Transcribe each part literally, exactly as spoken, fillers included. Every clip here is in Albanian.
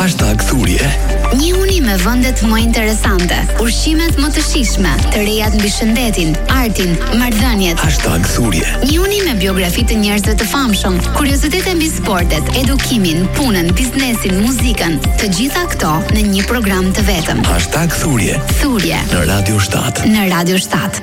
Hashtag thurje. Njihuni me vendet më interesante, ushqimet më të shijshme, të rejat mbi shëndetin, artin, marrëdhëniet. Hashtag thurje. Njihuni me biografi të njerëzve të famshëm, kuriozitete mbi sportet, edukimin, punën, biznesin, muzikën, të gjitha këto në një program të vetëm. Hashtag thurje. Thurje. Në Radio shtat. Në Radio shtat.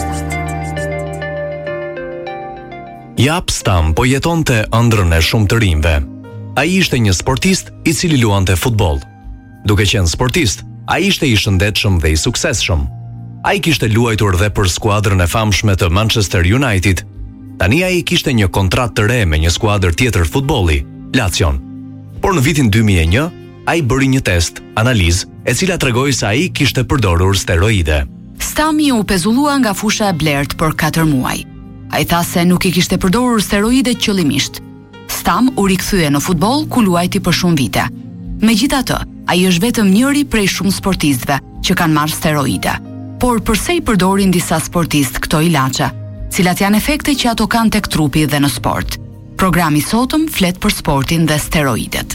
Jap Stam po jetonte ëndrrën e shumë të rinjve. Ai ishte një sportist i cili luante futboll. Duke qenë sportist, ai ishte i shëndetshëm dhe i suksesshëm. Ai kishte luajtur dhe për skuadrën e famshme të Manchester United. Tani ai kishte një kontratë të re me një skuadër tjetër futbolli, Lazion. Por në vitin dy mijë e një, ai bëri një test, analizë, e cila tregoi se ai kishte përdorur steroide. Stami u pezullua nga fusha e blert për katër muaj. Ai tha se nuk i kishte përdorur steroide qëllimisht. Stam u rikthye në futboll ku luajti për shumë vite. Megjithatë, ai është vetëm njëri prej shumë sportistëve që kanë marrë steroide. Por përse i përdorin disa sportistë këto ilaçe? Cilat janë efekte që ato kanë tek trupi dhe në sport? Programi sotëm flet për sportin dhe steroidet.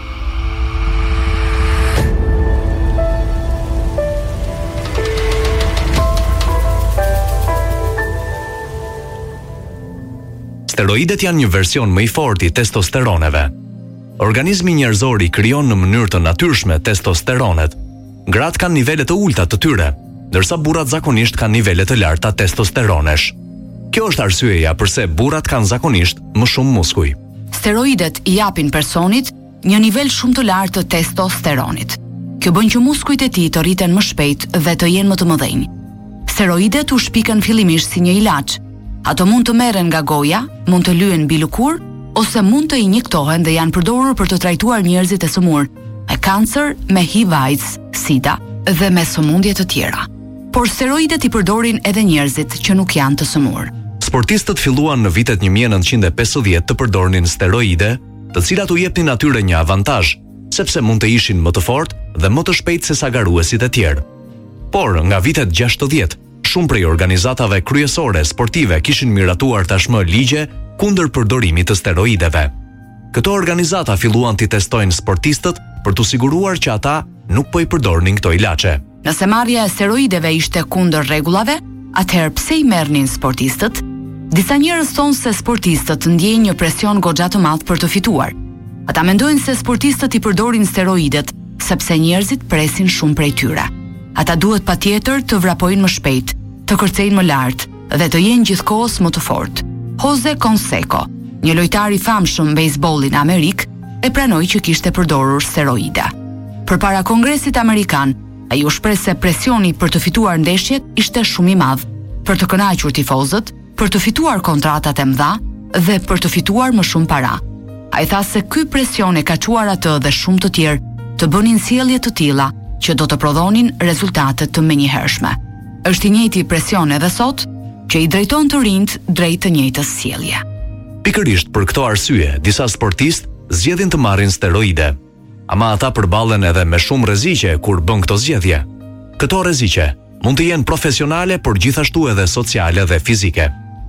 Steroidet janë një version më i fortë i testosteroneve. Organizmi njerëzor i krijon në mënyrë të natyrshme testosteronet. Gratë kanë nivele të ulta të tyre, ndërsa burrat zakonisht kanë nivele të larta testosteronesh. Kjo është arsyeja pse burrat kanë zakonisht më shumë muskuj. Steroidet i japin personit një nivel shumë të lartë të testosteronit. Kjo bën që muskujt e tij të rriten më shpejt dhe të jenë më të mëdhenj. Steroidet u shpiken fillimisht si një ilaç. Ato mund të merren nga goja, mund të lyen mbi lëkurë, ose mund të injektohen dhe janë përdorur për të trajtuar njerëzit e sëmurë, me kancer, me H I V AIDS, SIDA dhe me sëmundje të tjera. Por steroidet i përdorin edhe njerëzit që nuk janë të sëmurë. Sportistët filluan në vitet një mijë e nëntëqind e pesëdhjetë të përdornin steroide, të cilat u jepnin atyre një avantazh, sepse mund të ishin më të fortë dhe më të shpejtë se sa garuesit e tjerë. Por nga vitet gjashtëdhjetë, shumë prej organizatave kryesore sportive kishin miratuar tashmë ligje kundër përdorimit të steroideve. Këto organizata filluan t'i testojnë sportistët për t'u siguruar që ata nuk po i përdornin këto ilaçe. Nëse marrja e steroideve ishte kundër rregullave, atëherë pse i merrnin sportistët? Disa njerëz thonë se sportistët ndjejnë një presion goxha të madh për të fituar. Ata mendojnë se sportistët i përdorin steroidet sepse njerëzit presin shumë prej tyre. Ata duhet patjetër të vrapojnë më shpejt, të kërcejnë më lart dhe të jenë gjithkohës më të fortë. Jose Canseco, një lojtar i famshëm bejsbolli në Amerikë, e pranoi që kishte përdorur steroide. Përpara Kongresit Amerikan, ai u shpreh se presioni për të fituar ndeshjet ishte shumë i madh, për të kënaqur tifozët, për të fituar kontratat e mëdha dhe për të fituar më shumë para. Ai tha se ky presion e ka çuar atë dhe shumë të tjerë të bënin sjellje të tilla që do të prodhonin rezultate të menjëhershme. Është i njëjti presion edhe sot, që i drejton të rinjt drejt të njëjtës sjellje. Pikërisht për këto arsye, disa sportistë zgjedhin të marrin steroide, ama ata përballen edhe me shumë rreziqe kur bën këto zgjedhje. Këto rreziqe mund të jenë profesionale, por gjithashtu edhe sociale dhe fizike.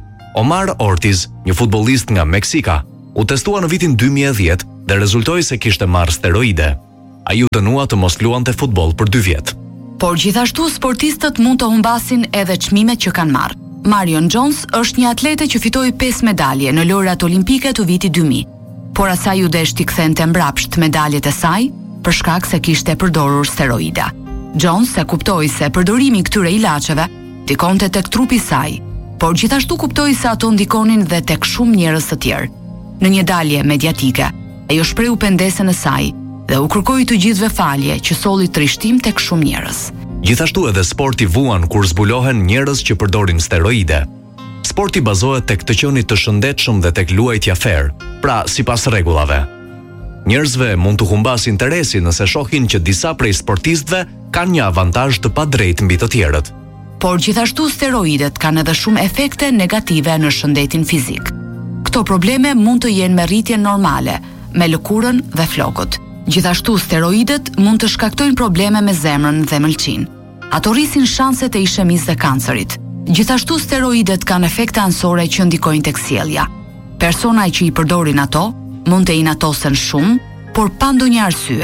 Omar Ortiz, një futbollist nga Meksika, u testua në vitin dy mijë e dhjetë dhe rezultoi se kishte marrë steroide. Ai u dënua të mos luante futboll për dy vjet. Por gjithashtu sportistët mund të humbasin edhe çmimet që kanë marrë. Marion Jones është një atlete që fitoi pesë medalje në lojrat olimpike të vitit dy mijë, por asaj u desh t'i kthente mbrapsht medaljet e saj për shkak se kishte përdorur steroide. Jones e kuptoi se përdorimi i këtyre ilaçeve ndikonte tek trupi i saj, por gjithashtu kuptoi se ato ndikonin dhe tek shumë njerëz të tjerë. Në një dalje mediatike, ajo shprehu pendesën e saj dhe u kërkoi të gjithëve falje që solli trishtim tek shumë njerëz. Gjithashtu edhe sporti vuan kur zbulohen njerëz që përdorin steroide. Sporti bazohet tek të qenit të shëndetshëm dhe tek luajtja fair, pra sipas rregullave. Njerëzve mund të humbasin interesin nëse shohin që disa prej sportistëve kanë një avantazh të padrejtë mbi të tjerët. Por gjithashtu steroidet kanë edhe shumë efekte negative në shëndetin fizik. Këto probleme mund të jenë me rritjen normale, me lëkurën dhe flokët. Gjithashtu steroidet mund të shkaktojnë probleme me zemrën dhe mëlçin. Ato rrisin shanset e ishemisë dhe kancerit. Gjithashtu steroidet kanë efekte anësore që ndikojnë tek sjellja. Personat që i përdorin ato mund të inatosen shumë, por pa ndonjë arsye,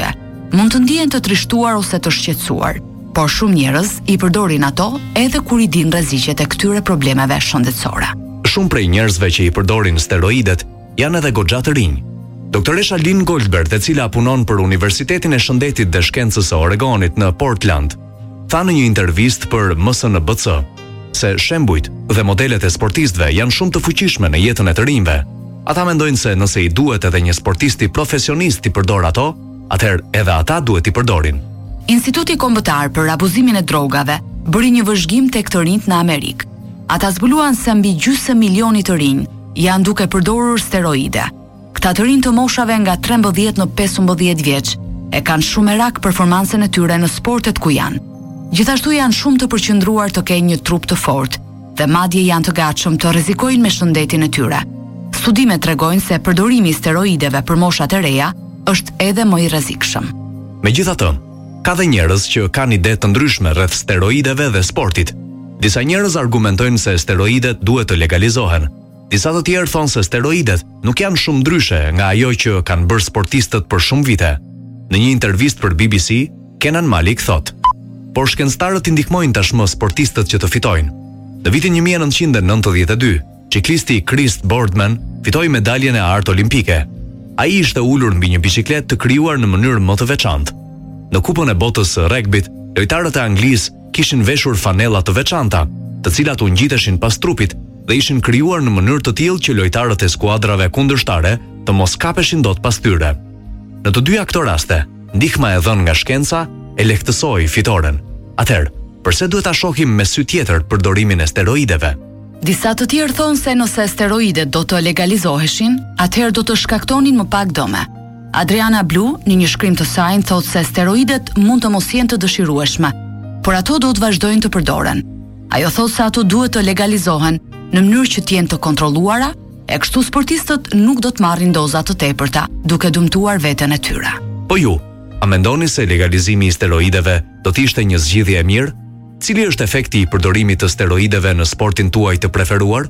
mund të ndihen të trishtuar ose të shqetësuar, por shumë njerëz i përdorin ato edhe kur i din rreziqet e këtyre problemeve shëndetësore. Shumë prej njerëzve që i përdorin steroidet janë edhe goxha të rinj. Doktoresha Lynn Goldberg, e cila punon për Universitetin e Shëndetit dhe Shkencës së Oregonit në Portland, tha në një intervistë për M S N B C se shembujt dhe modelet e sportistëve janë shumë të fuqishme në jetën e të rinjve. Ata mendojnë se nëse i duhet edhe një sportisti profesionist i përdor ato, atëherë edhe ata duhet i përdorin. Instituti Kombëtar për abuzimin e drogave bëri një vëzhgim tek të rinjt në Amerikë. Ata zbuluan se mbi gjysmë milioni të rinj janë duke përdorur steroide. Këta të rinj të moshave nga trembëdhjetë në pesëmbëdhjetë vjeç e kanë shumë rak performancën e tyre në sportet ku janë. Gjithashtu janë shumë të përqendruar të kenë një trup të fortë dhe madje janë të gatshëm të rrezikojnë me shëndetin e tyre. Studimet tregojnë se përdorimi i steroideve për moshat e reja është edhe më i rrezikshëm. Megjithatë, ka dhe njerëz që kanë ide të ndryshme rreth steroideve dhe sportit. Disa njerëz argumentojnë se steroidet duhet të legalizohen. Disa të tjerë thonë se steroidet nuk janë shumë ndryshe nga ajo që kanë bërë sportistët për shumë vite. Në një intervistë për B B C, Kenan Malik thotë: "Por shkencëtarët i ndihmojnë tashmë sportistët që të fitojnë. Në vitin një mijë e nëntëqind e nëntëdhjetë e dy, ciklisti Chris Boardman fitoi medaljen e artë olimpike. Ai ishte ulur mbi një biçikletë të krijuar në mënyrë më të veçantë. Në Kupën e Botës së Regbit, lojtarët e Anglisë kishin veshur fanella të veçanta, të cilat u ngjiteshin pas trupit dhe ishin krijuar në mënyrë të tillë që lojtarët e skuadrave kundërshtare të mos kapeshin dot pas tyre. Në të dyja këto raste, ndihma e dhënë nga shkenca e lehtësoi fitoren. Atëherë, pse duhet ta shohim me sy tjetër përdorimin e steroideve?" Disa të tjerë thonë se nëse steroidet do të legalizoheshin, atëherë do të shkaktonin më pak dëme. Adriana Blue, në një shkrim të saj, thotë se steroidet mund të mos jenë të dëshirueshme, por ato do të vazhdojnë të përdoren. Ajo thotë se ato duhet të legalizohen në mënyrë që të jenë të kontrolluara, e kështu sportistët nuk do të marrin doza të tepërta, duke dëmtuar veten e tyre. Po ju, a mendoni se legalizimi i steroideve do të ishte një zgjidhje e mirë? Cili është efekti i përdorimit të steroideve në sportin tuaj të preferuar?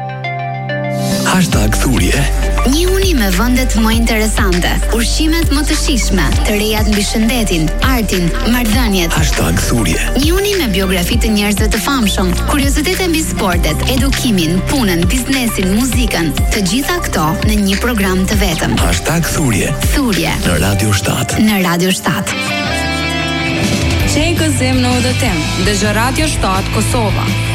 Hashtag thurje. Një uni me vendet më interesante, ushqimet më të shijshme, të rejat mbi shëndetin, artin, marrëdhëniet. Hashtag thurje. Një uni me biografi të njerëzve të famshëm, kuriozitete mbi sportet, edukimin, punën, biznesin, muzikën, të gjitha këto në një program të vetëm. Hashtag thurje. Thurje Në Radio shtat. në Radio shtat. Qej gëzim në udhëtim, dëgjë Radio shtat Kosova.